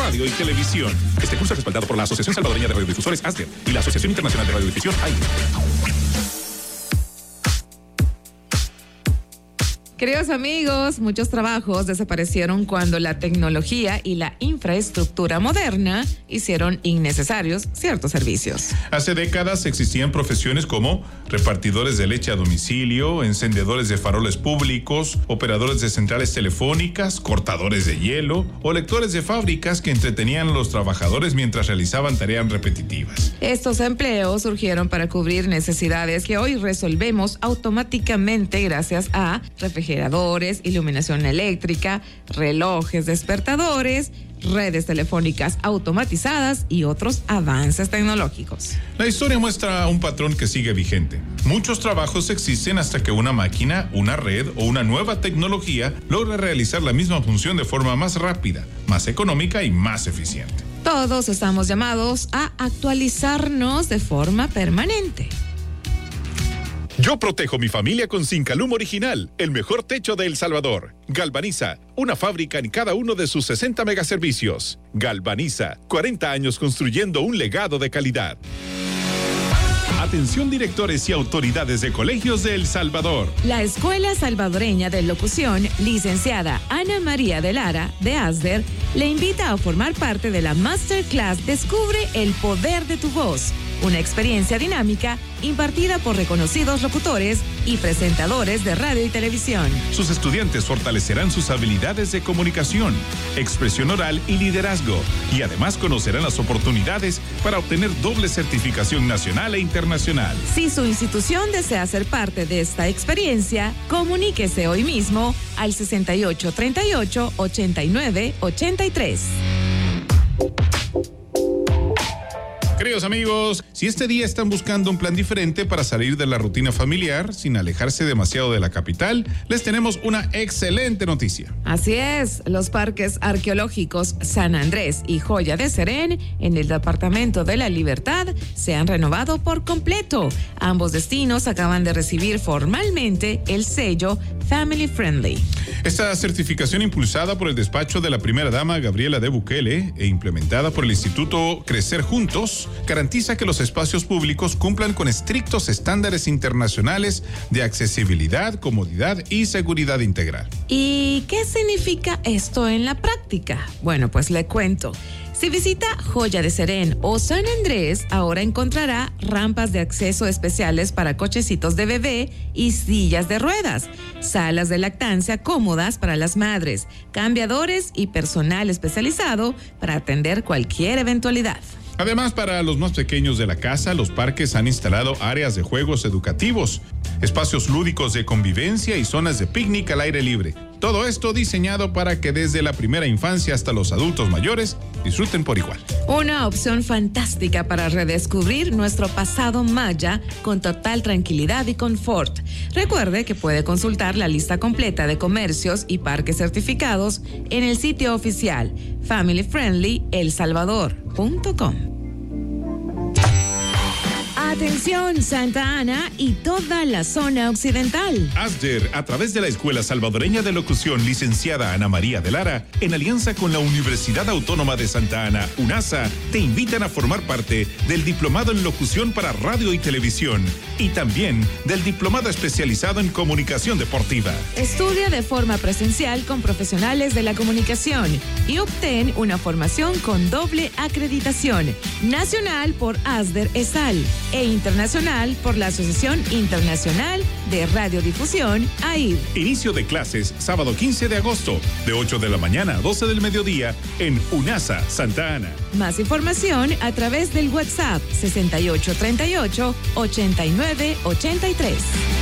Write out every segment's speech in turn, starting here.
radio y televisión. Este curso es respaldado por la Asociación Salvadoreña de Radiodifusores, ASDER, y la Asociación Internacional de Radiodifusión, AIR. Queridos amigos, muchos trabajos desaparecieron cuando la tecnología y la infraestructura moderna hicieron innecesarios ciertos servicios. Hace décadas existían profesiones como repartidores de leche a domicilio, encendedores de faroles públicos, operadores de centrales telefónicas, cortadores de hielo o lectores de fábricas que entretenían a los trabajadores mientras realizaban tareas repetitivas. Estos empleos surgieron para cubrir necesidades que hoy resolvemos automáticamente gracias a refrigeradores, iluminación eléctrica, relojes despertadores, redes telefónicas automatizadas y otros avances tecnológicos. La historia muestra un patrón que sigue vigente. Muchos trabajos existen hasta que una máquina, una red o una nueva tecnología logra realizar la misma función de forma más rápida, más económica y más eficiente. Todos estamos llamados a actualizarnos de forma permanente. Yo protejo mi familia con Zincalum Original, el mejor techo de El Salvador. Galvaniza, una fábrica en cada uno de sus 60 megaservicios. Galvaniza, 40 años construyendo un legado de calidad. Atención directores y autoridades de colegios de El Salvador. La Escuela Salvadoreña de Locución, licenciada Ana María de Lara, de ASDER, le invita a formar parte de la Masterclass Descubre el Poder de tu Voz, una experiencia dinámica impartida por reconocidos locutores y presentadores de radio y televisión. Sus estudiantes fortalecerán sus habilidades de comunicación, expresión oral y liderazgo, y además conocerán las oportunidades para obtener doble certificación nacional e internacional. Si su institución desea ser parte de esta experiencia, comuníquese hoy mismo al 6838-8983. Queridos amigos, si este día están buscando un plan diferente para salir de la rutina familiar sin alejarse demasiado de la capital, les tenemos una excelente noticia. Así es, los parques arqueológicos San Andrés y Joya de Serén en el Departamento de la Libertad se han renovado por completo. Ambos destinos acaban de recibir formalmente el sello Family Friendly. Esta certificación, impulsada por el despacho de la primera dama Gabriela de Bukele e implementada por el Instituto Crecer Juntos, garantiza que los espacios públicos cumplan con estrictos estándares internacionales de accesibilidad, comodidad y seguridad integral. ¿Y qué significa esto en la práctica? Bueno, pues le cuento. Si visita Joya de Serén o San Andrés, ahora encontrará rampas de acceso especiales para cochecitos de bebé y sillas de ruedas, salas de lactancia cómodas para las madres, cambiadores y personal especializado para atender cualquier eventualidad. Además, para los más pequeños de la casa, los parques han instalado áreas de juegos educativos, espacios lúdicos de convivencia y zonas de picnic al aire libre. Todo esto diseñado para que desde la primera infancia hasta los adultos mayores disfruten por igual. Una opción fantástica para redescubrir nuestro pasado maya con total tranquilidad y confort. Recuerde que puede consultar la lista completa de comercios y parques certificados en el sitio oficial familyfriendlyelsalvador.com. Atención Santa Ana y toda la zona occidental. ASDER, a través de la Escuela Salvadoreña de Locución, licenciada Ana María de Lara, en alianza con la Universidad Autónoma de Santa Ana, UNASA, te invitan a formar parte del Diplomado en Locución para Radio y Televisión y también del Diplomado especializado en Comunicación Deportiva. Estudia de forma presencial con profesionales de la comunicación y obtén una formación con doble acreditación, nacional por ASDER ESAL e internacional por la Asociación Internacional de Radiodifusión, AIR. Inicio de clases sábado 15 de agosto, de 8 de la mañana a 12 del mediodía en UNASA, Santa Ana. Más información a través del WhatsApp 6838-8983.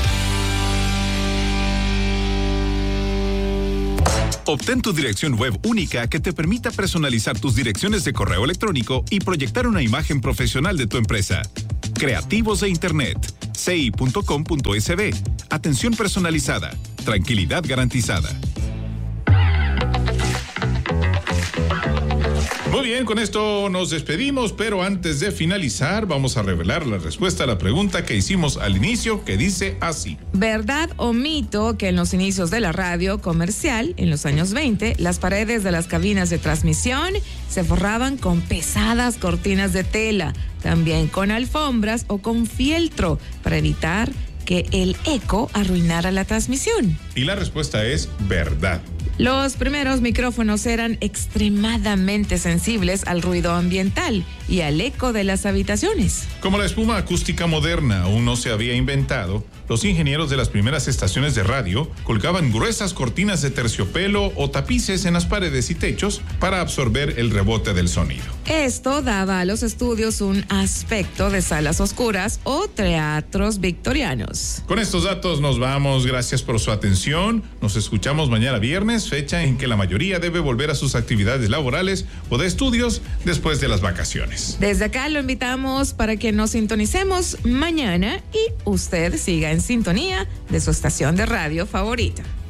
Obtén tu dirección web única que te permita personalizar tus direcciones de correo electrónico y proyectar una imagen profesional de tu empresa. Creativos de Internet, ci.com.sb. Atención personalizada, tranquilidad garantizada. Muy bien, con esto nos despedimos, pero antes de finalizar vamos a revelar la respuesta a la pregunta que hicimos al inicio, que dice así. ¿Verdad o mito que en los inicios de la radio comercial, en los años 20, las paredes de las cabinas de transmisión se forraban con pesadas cortinas de tela, también con alfombras o con fieltro, para evitar que el eco arruinara la transmisión? Y la respuesta es verdad. Los primeros micrófonos eran extremadamente sensibles al ruido ambiental y al eco de las habitaciones. Como la espuma acústica moderna aún no se había inventado, los ingenieros de las primeras estaciones de radio colgaban gruesas cortinas de terciopelo o tapices en las paredes y techos para absorber el rebote del sonido. Esto daba a los estudios un aspecto de salas oscuras o teatros victorianos. Con estos datos nos vamos. Gracias por su atención. Nos escuchamos mañana viernes, fecha en que la mayoría debe volver a sus actividades laborales o de estudios después de las vacaciones. Desde acá lo invitamos para que nos sintonicemos mañana y usted siga en sintonía de su estación de radio favorita.